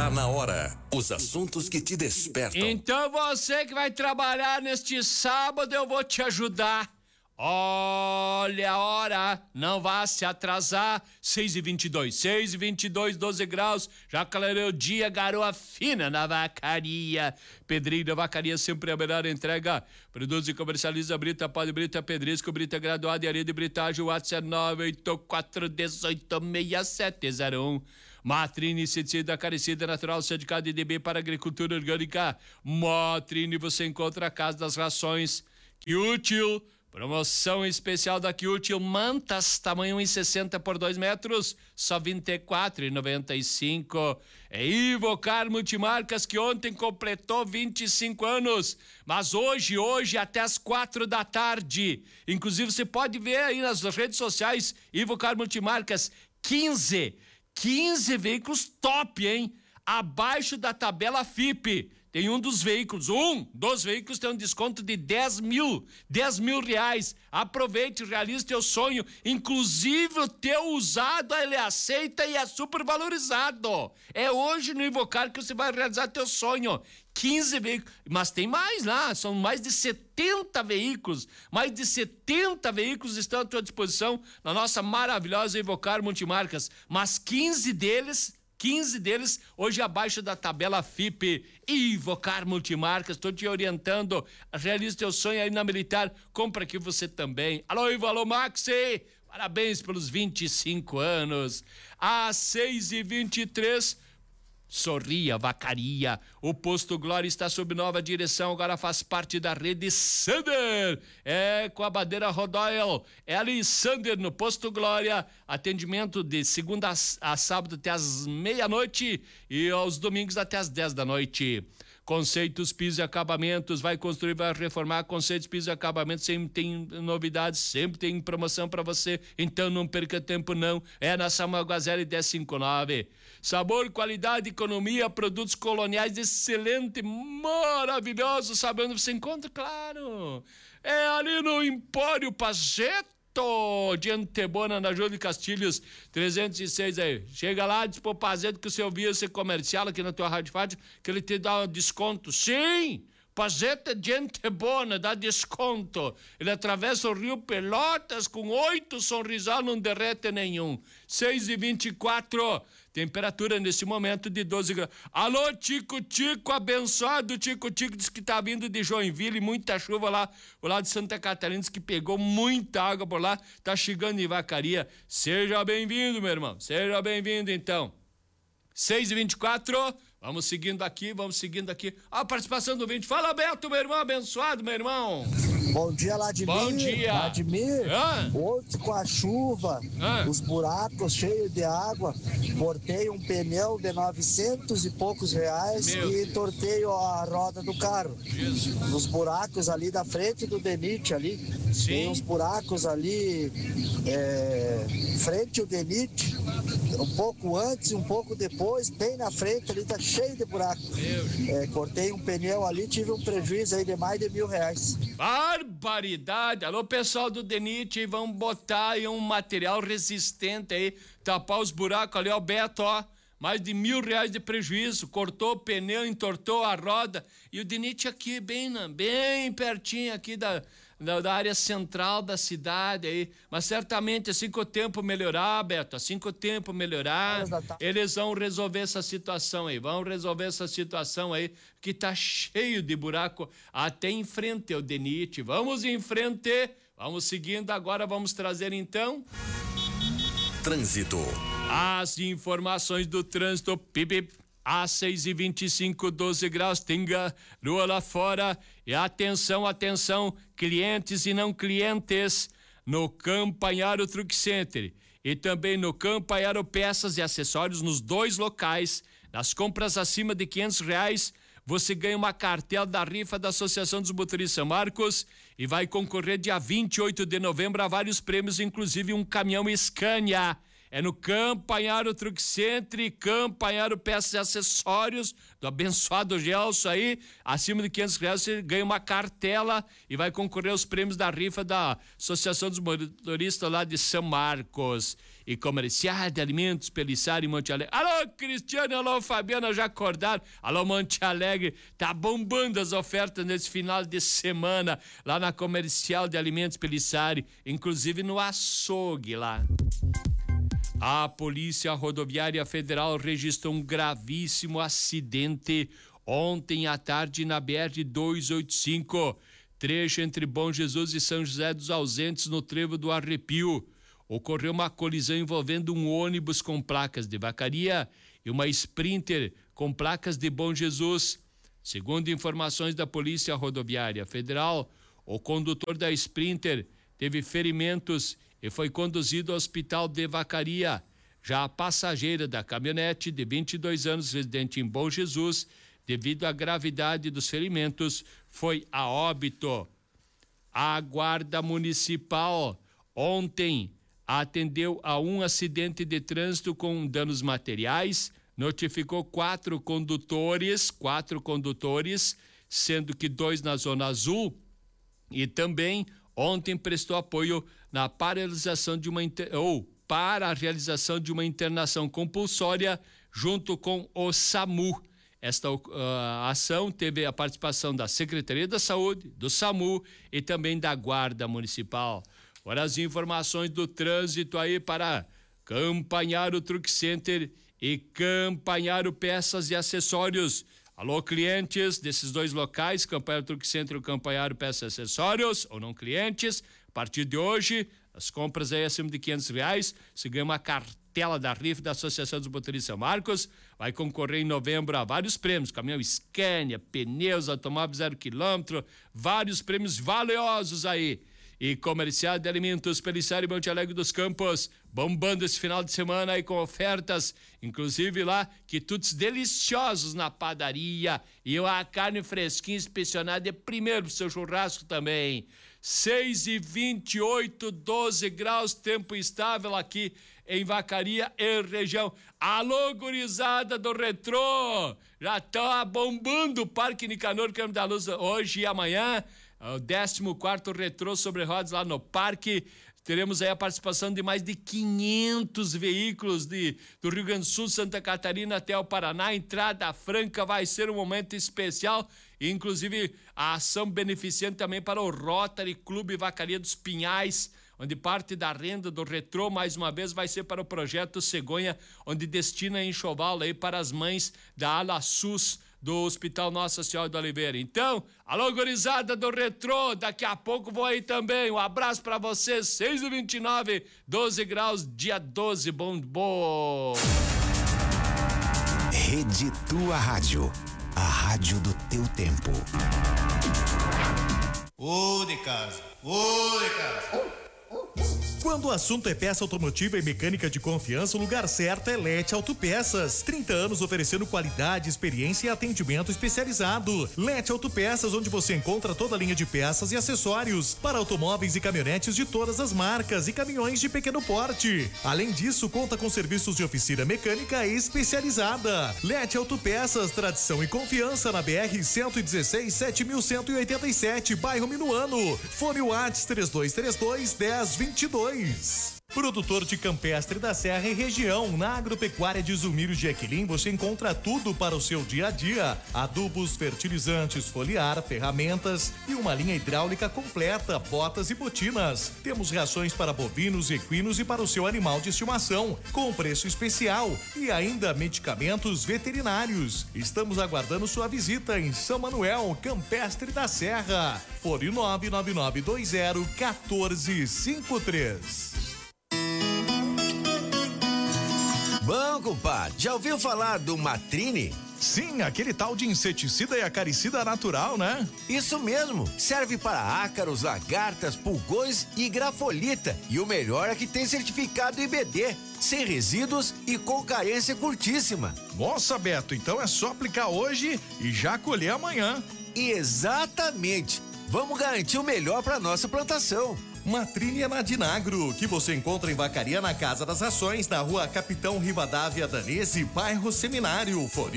Tá na hora. Os assuntos que te despertam. Então você que vai trabalhar neste sábado, eu vou te ajudar. Olha a hora, não vá se atrasar. 6h22, 12 graus. Já clareou o dia, garoa fina na vacaria. Pedrinho da Vacaria, sempre a melhor entrega. Produz e comercializa brita, pó de brita, pedrisco, brita graduada e areia de britagem. WhatsApp 984186701. Matrine, inseticida, acaricida, natural, certificado de DB para agricultura orgânica. Matrine, você encontra a casa das rações. Que útil! Promoção especial da Quiútil, mantas, tamanho 1,60 por 2 metros, só R$ 24,95. É Ivocar Multimarcas, que ontem completou 25 anos, mas hoje até as 4 da tarde. Inclusive você pode ver aí nas redes sociais, Ivocar Multimarcas, 15 veículos top, hein? Abaixo da tabela FIPE. Tem um dos veículos tem um desconto de 10 mil reais. Aproveite, realize teu sonho. Inclusive o teu usado, ele aceita e é super valorizado. É hoje no Ivocar que você vai realizar teu sonho. 15 veículos, mas tem mais lá, são mais de 70 veículos. Mais de 70 veículos estão à tua disposição na nossa maravilhosa Ivocar Multimarcas. Mas 15 deles hoje abaixo da tabela FIPE. Ivocar Multimarcas, estou te orientando. Realize teu sonho aí na Militar. Compra aqui você também. Alô, Ivo, alô, Maxi. Parabéns pelos 25 anos. Às 6h23. Sorria, Vacaria. O Posto Glória está sob nova direção, agora faz parte da rede Sander. É com a bandeira Rodoel. É ali, Sander, no Posto Glória. Atendimento de segunda a sábado até as meia-noite e aos domingos até as 10 da noite. Conceitos, pisos e acabamentos, vai construir, vai reformar. Conceitos, pisos e acabamentos, sempre tem novidades, sempre tem promoção para você, então não perca tempo não, é na Samuel Gazelle 1059. Sabor, qualidade, economia, produtos coloniais, excelente, maravilhoso. Sabe onde você encontra? Claro, é ali no Empório Pajeto, de Antebona, na Júlio de Castilhos 306 aí. Chega lá, diz pro Pazeto que o seu via ser comercial aqui na tua Rádio Fátima, que ele te dá um desconto. Sim! Pazeto é de Antebona, dá desconto. Ele atravessa o Rio Pelotas com 8 sorrisal, não derrete nenhum. 6h24. Temperatura nesse momento de 12 graus. Alô, Tico, abençoado Tico, diz que tá vindo de Joinville, muita chuva lá, o lado de Santa Catarina, diz que pegou muita água por lá, tá chegando em Vacaria. Seja bem-vindo, meu irmão, seja bem-vindo então. 6h24, vamos seguindo aqui. A participação do vídeo. Fala, Beto, meu irmão, abençoado, meu irmão. Bom dia, Ladimir. Bom dia. Ladimir, hoje com a chuva, os buracos cheios de água, cortei um pneu de 900 e poucos reais e tortei a roda do carro. Jesus. Nos buracos ali da frente do Denit ali. Sim. Tem uns buracos ali, frente ao Denit, um pouco antes e um pouco depois, bem na frente ali, tá cheio de buraco. Cortei um pneu ali, tive um prejuízo aí de mais de R$1.000. Barbaridade! Alô, pessoal do Denit, vamos botar aí um material resistente aí, tapar os buracos ali, ó, Beto, ó. Mais de R$1.000 de prejuízo, cortou o pneu, entortou a roda. E o Denit aqui, bem pertinho aqui da área central da cidade aí. Mas certamente, assim que o tempo melhorar, Beto, eles vão resolver essa situação aí. Que tá cheio de buraco até em frente ao Denit. Vamos em frente, vamos seguindo agora, vamos trazer então... Trânsito. As informações do trânsito, às 6h25, 12 graus, tem garoa lá fora. E atenção, clientes e não clientes, no Campanharo Truck Center e também no Campanharo Peças e Acessórios, nos dois locais. Nas compras acima de R$500, você ganha uma cartela da rifa da Associação dos Motoristas São Marcos e vai concorrer dia 28 de novembro a vários prêmios, inclusive um caminhão Scania. é no Campanharo Truck Center e Campanharo Peças e Acessórios, do abençoado Gelson aí. Acima de R$500 você ganha uma cartela e vai concorrer aos prêmios da rifa da Associação dos Motoristas lá de São Marcos. E Comercial de Alimentos Pelissari em Monte Alegre. Alô, Cristiano, alô, Fabiana, já acordaram? Alô, Monte Alegre, tá bombando as ofertas nesse final de semana lá na Comercial de Alimentos Pelissari, inclusive no açougue lá. A Polícia Rodoviária Federal registrou um gravíssimo acidente ontem à tarde na BR-285, trecho entre Bom Jesus e São José dos Ausentes, no Trevo do Arrepio. Ocorreu uma colisão envolvendo um ônibus com placas de Vacaria e uma Sprinter com placas de Bom Jesus. Segundo informações da Polícia Rodoviária Federal, o condutor da Sprinter teve ferimentos e foi conduzido ao Hospital de Vacaria. Já a passageira da caminhonete, de 22 anos, residente em Bom Jesus, devido à gravidade dos ferimentos, foi a óbito. A Guarda Municipal ontem atendeu a um acidente de trânsito com danos materiais, notificou quatro condutores, sendo que 2 na Zona Azul, e também ontem prestou apoio na paralisação de para a realização de uma internação compulsória junto com o SAMU. Esta ação teve a participação da Secretaria da Saúde, do SAMU e também da Guarda Municipal. Agora as informações do trânsito aí para Campanharo Truck Center e Campanharo Peças e Acessórios. Alô, clientes desses dois locais, Campanharo Truck Center e Campanharo Peças e Acessórios, ou não clientes, a partir de hoje, as compras aí acima de R$500, você ganha uma cartela da rifa da Associação dos Motoristas São Marcos, vai concorrer em novembro a vários prêmios, caminhão Scania, pneus, automóvel 0 km, vários prêmios valiosos aí. E Comercial de Alimentos Pelissari Monte Alegre dos Campos, bombando esse final de semana aí com ofertas, inclusive lá, quitutes deliciosos na padaria e a carne fresquinha inspecionada é primeiro pro seu churrasco também. 6h28, 12 graus, tempo estável aqui em Vacaria e região. Alô, gurizada do Retrô, já tá bombando o Parque Nicanor Campo da Luz hoje e amanhã. O 14º Retrô sobre rodas lá no parque. Teremos aí a participação de mais de 500 veículos do Rio Grande do Sul, Santa Catarina até o Paraná. Entrada franca, vai ser um momento especial. Inclusive a ação beneficente também para o Rotary Clube Vacaria dos Pinhais, onde parte da renda do Retrô, mais uma vez, vai ser para o projeto Cegonha, onde destina enxoval aí para as mães da ala SUS do Hospital Nossa Senhora do Oliveira. Então, alô, gurizada do Retrô, daqui a pouco vou aí também. Um abraço pra vocês, 6h29, 12 graus, dia 12, bom. Rede Tua Rádio, a rádio do teu tempo. Ô de casa. Quando o assunto é peça automotiva e mecânica de confiança, o lugar certo é Lete Autopeças. 30 anos oferecendo qualidade, experiência e atendimento especializado. Lete Autopeças, onde você encontra toda a linha de peças e acessórios para automóveis e caminhonetes de todas as marcas e caminhões de pequeno porte. Além disso, conta com serviços de oficina mecânica especializada. Lete Autopeças, tradição e confiança na BR-116, 7187, bairro Minuano. Fone Whats 3232-1022. Produtor de Campestre da Serra e região. Na Agropecuária de Zumiro de Equilim você encontra tudo para o seu dia a dia: adubos, fertilizantes, foliar, ferramentas e uma linha hidráulica completa, botas e botinas. Temos rações para bovinos, equinos e para o seu animal de estimação, com preço especial, e ainda medicamentos veterinários. Estamos aguardando sua visita em São Manuel, Campestre da Serra. Fone 999201453. Bom, compadre, já ouviu falar do Matrine? Sim, aquele tal de inseticida e acaricida natural, né? Isso mesmo, serve para ácaros, lagartas, pulgões e grafolita. E o melhor é que tem certificado IBD, sem resíduos e com carência curtíssima. Nossa, Beto, então é só aplicar hoje e já colher amanhã. Exatamente, vamos garantir o melhor para nossa plantação. Matrine é na Dinagro, que você encontra em Vacaria na Casa das Rações, na rua Capitão Rivadavia Danese, bairro Seminário, fone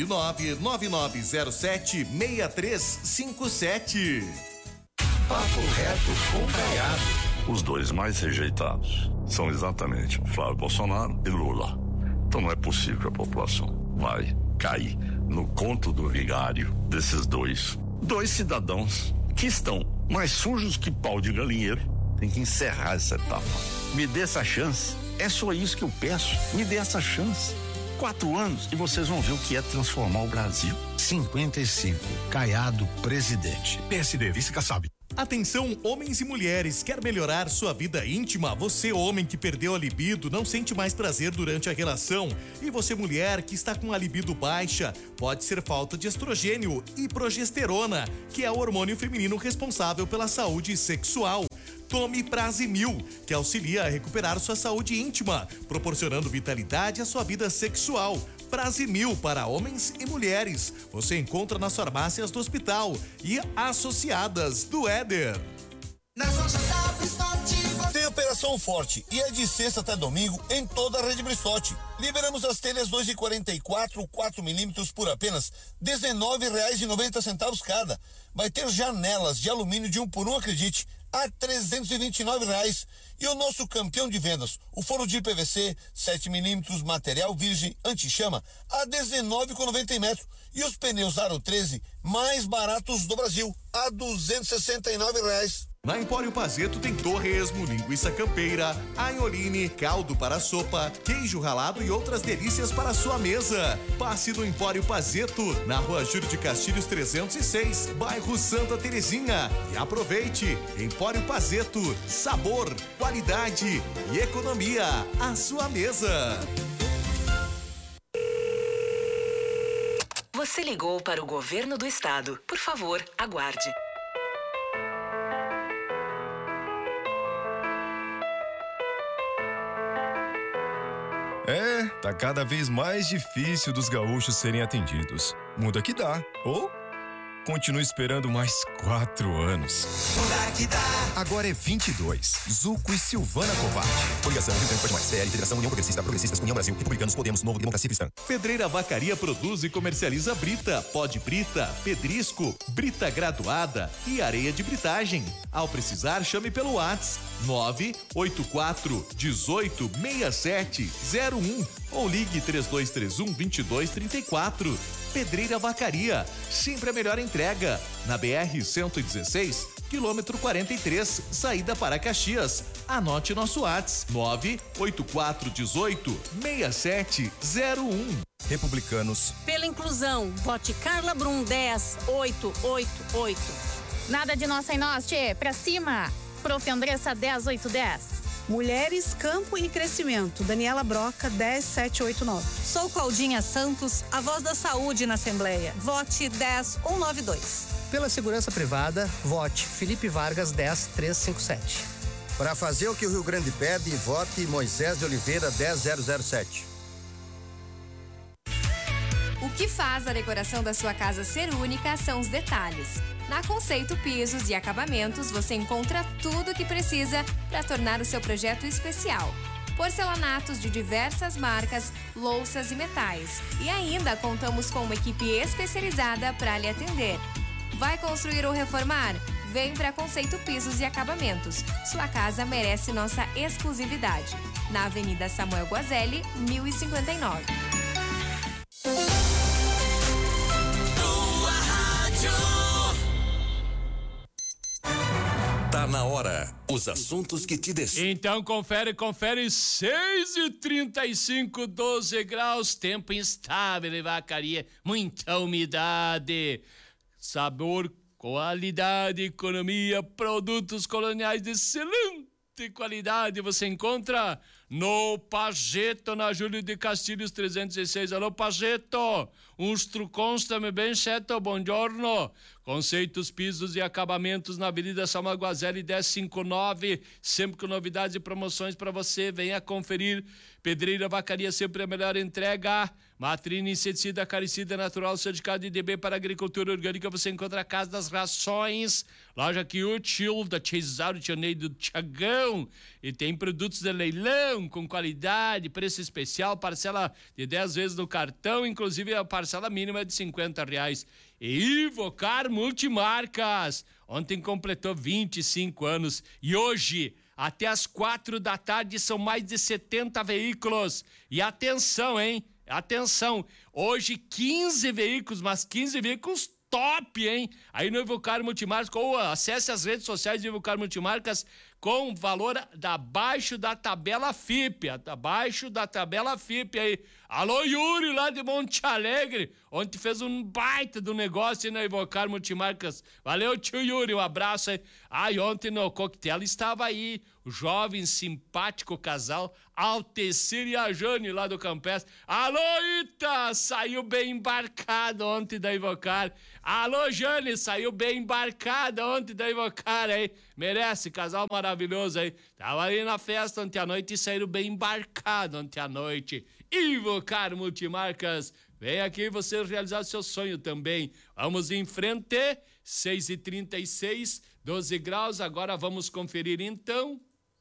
99907-6357. Papo reto com Caiado. Os dois mais rejeitados são exatamente Flávio Bolsonaro e Lula. Então não é possível que a população vai cair no conto do vigário desses dois cidadãos que estão mais sujos que pau de galinheiro. Tem que encerrar essa etapa. Me dê essa chance. É só isso que eu peço. Me dê essa chance. 4 anos e vocês vão ver o que é transformar o Brasil. 55. Caiado, presidente. PSD, vice Kassab. Atenção, homens e mulheres, quer melhorar sua vida íntima? Você, homem que perdeu a libido, não sente mais prazer durante a relação. E você, mulher que está com a libido baixa, pode ser falta de estrogênio e progesterona, que é o hormônio feminino responsável pela saúde sexual. Tome Prazimil, que auxilia a recuperar sua saúde íntima, proporcionando vitalidade à sua vida sexual. Prazimil para homens e mulheres. Você encontra nas farmácias do hospital e associadas do Éder. Tem Operação Forte e é de sexta até domingo em toda a rede Bristotti. Liberamos as telhas 2,44, 4mm por apenas R$19,90 cada. Vai ter janelas de alumínio de 1 por 1, acredite, a R$329. E o nosso campeão de vendas, o forno de PVC 7mm material virgem anti-chama a R$19,90 e os pneus Aro 13 mais baratos do Brasil a R$269. Na Empório Pazeto tem torresmo, linguiça campeira, aioline, caldo para sopa, queijo ralado e outras delícias para a sua mesa. Passe no Empório Pazeto, na Rua Júlio de Castilhos 306, bairro Santa Terezinha. E aproveite, Empório Pazeto, sabor, qualidade e economia à sua mesa. Você ligou para o governo do estado. Por favor, aguarde. Tá cada vez mais difícil dos gaúchos serem atendidos. Muda que dá, ou continue esperando mais 4 anos. Muda que dá. Agora é 22. Zuco e Silvana Kovács. Coligação Rio Grande do Norte, PL, Federação União Progressista, Progressistas, União Brasil, Republicanos, Podemos, Novo, Democracia Cristã. Pedreira Vacaria produz e comercializa brita, pó de brita, pedrisco, brita graduada e areia de britagem. Ao precisar, chame pelo WhatsApp 984 18 67 01 ou ligue 3231-2234. Pedreira Vacaria, sempre a melhor entrega. Na BR-116, quilômetro 43, saída para Caxias. Anote nosso WhatsApp 98418-6701. Republicanos. Pela inclusão, vote Carla Brum 10888. Nada de nós sem nós, tchê. Pra cima. Prof. Andressa 10810. Mulheres, Campo e Crescimento, Daniela Broca 10789. Sou Claudinha Santos, a voz da saúde na Assembleia. Vote 10192. Pela segurança privada, vote Felipe Vargas 10357. Para fazer o que o Rio Grande pede, vote Moisés de Oliveira 10007. O que faz a decoração da sua casa ser única são os detalhes. Na Conceito Pisos e Acabamentos, você encontra tudo o que precisa para tornar o seu projeto especial. Porcelanatos de diversas marcas, louças e metais. E ainda contamos com uma equipe especializada para lhe atender. Vai construir ou reformar? Vem para Conceito Pisos e Acabamentos. Sua casa merece nossa exclusividade. Na Avenida Samuel Guazelli, 1059. Tá na hora. Os assuntos que te decidem. Então confere 6h35, 12 graus, tempo instável em Vacaria, muita umidade, sabor, qualidade, economia, produtos coloniais de excelente qualidade você encontra no Pajeto, na Júlio de Castilhos 306. Alô, Pajeto, uns trucons também bem certo, buongiorno. Conceitos, pisos e acabamentos na Avenida Samuel Guazelli 1059, sempre com novidades e promoções para você. Venha conferir. Pedreira Vacaria, sempre a melhor entrega. Matrine Inseticida Acaricida Natural Certificado IDB para Agricultura Orgânica. Você encontra a Casa das Rações, loja que útil da Cesário Tionei do Tiagão. E tem produtos de leilão com qualidade, preço especial, parcela de 10 vezes no cartão, inclusive a parcela mínima é de R$50. E Ivocar Multimarcas, ontem completou 25 anos e hoje, até às 4 da tarde, são mais de 70 veículos. E atenção, hein? Atenção, hoje 15 veículos, mas 15 veículos top, hein? Aí no Ivocar Multimarcas, ou acesse as redes sociais do Ivocar Multimarcas com valor abaixo da tabela FIP, abaixo da tabela FIP aí. Alô, Yuri, lá de Monte Alegre, ontem fez um baita do negócio aí na Ivocar Multimarcas. Valeu, tio Yuri, um abraço aí. E ontem no coquetel estava aí o jovem, simpático casal Altecir e a Jane lá do Campestre. Alô, Ita, saiu bem embarcado ontem da Ivocar. Alô, Jane, saiu bem embarcada ontem da Ivocar aí. Merece, casal maravilhoso aí. Tava ali na festa ontem à noite e saíram bem embarcado ontem à noite. Ivocar Multimarcas, vem aqui você realizar seu sonho também. Vamos em frente, 6h36, 12 graus. Agora vamos conferir então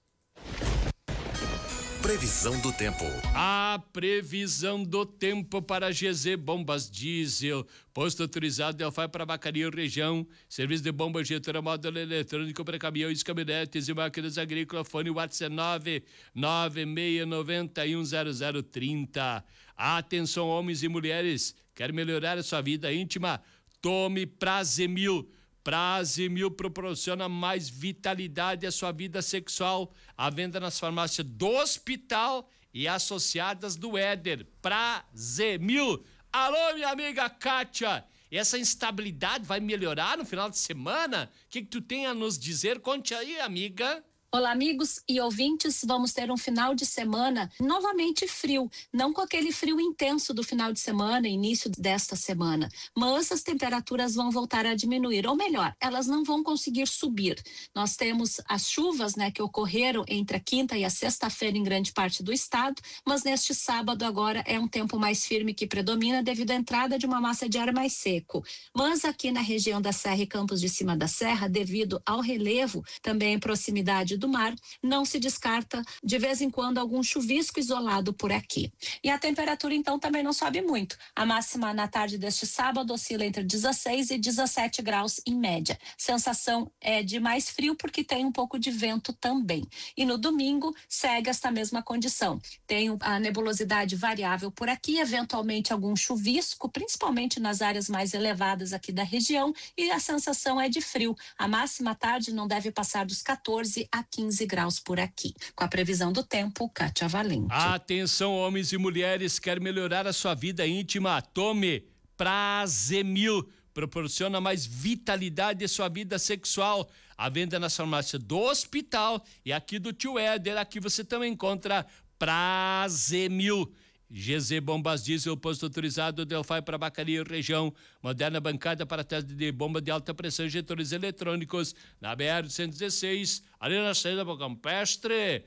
previsão do tempo. A previsão do tempo para GZ Bombas Diesel, posto autorizado de Alfai para Vacaria região, serviço de bomba injetora, módulo eletrônico para caminhões, caminhonetes e máquinas agrícolas, fone WhatsApp 996910030. Atenção, homens e mulheres, quer melhorar a sua vida íntima? Tome Prazemil. Prazemil proporciona mais vitalidade à sua vida sexual. À venda nas farmácias do hospital e associadas do Éder. Prazemil. Alô, minha amiga Kátia. Essa instabilidade vai melhorar no final de semana? O que tu tem a nos dizer? Conte aí, amiga. Olá, amigos e ouvintes, vamos ter um final de semana novamente frio, não com aquele frio intenso do final de semana, início desta semana, mas as temperaturas vão voltar a diminuir, ou melhor, elas não vão conseguir subir. Nós temos as chuvas, que ocorreram entre a quinta e a sexta-feira em grande parte do estado, mas neste sábado agora é um tempo mais firme que predomina devido à entrada de uma massa de ar mais seco. Mas aqui na região da Serra e Campos de Cima da Serra, devido ao relevo, também em proximidade do mar, não se descarta de vez em quando algum chuvisco isolado por aqui. E a temperatura então também não sobe muito. A máxima na tarde deste sábado oscila entre 16 e 17 graus em média. Sensação é de mais frio porque tem um pouco de vento também. E no domingo segue esta mesma condição. Tem a nebulosidade variável por aqui, eventualmente algum chuvisco, principalmente nas áreas mais elevadas aqui da região, e a sensação é de frio. A máxima à tarde não deve passar dos 14 a 15 graus por aqui. Com a previsão do tempo, Kátia Valente. Atenção, homens e mulheres, quer melhorar a sua vida íntima? Tome Prazemil. Proporciona mais vitalidade à sua vida sexual. À venda nas farmácias do hospital e aqui do tio Éder. Aqui você também encontra Prazemil. GZ Bombas Diesel, posto autorizado Delphi para Vacaria região, moderna bancada para teste de bomba de alta pressão, injetores eletrônicos, na BR-116, ali na saída do Campestre,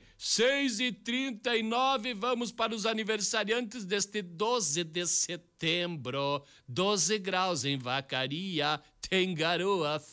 6h39, vamos para os aniversariantes deste 12 de setembro, 12 graus em Vacaria, tem garoa